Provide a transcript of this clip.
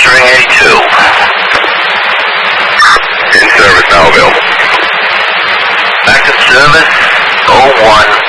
Entering A2. In service now available. Active service 01.